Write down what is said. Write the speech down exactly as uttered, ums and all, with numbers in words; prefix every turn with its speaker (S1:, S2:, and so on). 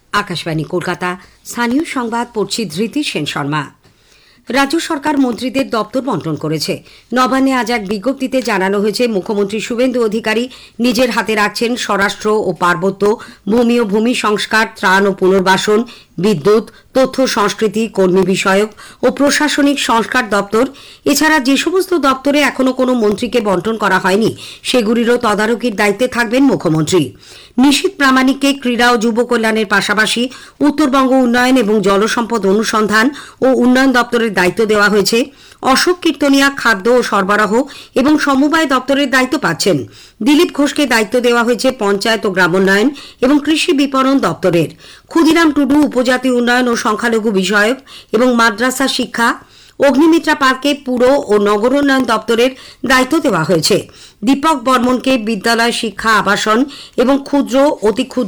S1: আকাশবাণী কলকাতা। স্থানীয় সংবাদ পড়ছি ধৃতি সেন শর্মা। রাজ্য সরকার মন্ত্রীদের দপ্তর বন্টন করেছে। নবান্নে আজ এক বিজ্ঞপ্তিতে জানানো হয়েছে, মুখ্যমন্ত্রী শুভেন্দু অধিকারী নিজের হাতে রাখছেন স্বরাষ্ট্র ও পার্বত্য, ভূমি ও ভূমি সংস্কার, ত্রাণ ও পুনর্বাসন, বিদ্যুৎ, তথ্য সংস্কৃতি, কর্মী বিষয়ক ও প্রশাসনিক সংস্কার দপ্তর। এছাড়া যে সমস্ত দপ্তরে এখনো কোনো মন্ত্রীকে বন্টন করা হয়নি সেগুলিরও তদারকির দায়িত্বে থাকবেন মুখ্যমন্ত্রী। নিশীথ প্রামাণিককে ক্রীড়া ও যুব কল্যাণের পাশাপাশি উত্তরবঙ্গ উন্নয়ন এবং জলসম্পদ অনুসন্ধান ও উন্নয়ন দপ্তরের দায়িত্ব দেওয়া হয়েছে। অশোক কীর্তনিয়া খাদ্য ও সরবরাহ এবং সমবায় দপ্তরের দায়িত্ব পাচ্ছেন। দিলীপ ঘোষকে দায়িত্ব দেওয়া হয়েছে পঞ্চায়েত ও গ্রামোন্নয়ন এবং কৃষি বিপণন দপ্তরের। ক্ষুদিরাম টুডু উপজাতি উন্নয়ন ও সংখ্যালঘু বিষয়ক এবং মাদ্রাসা শিক্ষা, অগ্নিমিত্রা পার্কে পুর ও নগরোন্নয়ন দপ্তরের দায়িত্ব দেওয়া হয়েছে। দীপক বর্মনকে বিদ্যালয় শিক্ষা, আবাসন এবং ক্ষুদ্র অতি ক্ষুদ্র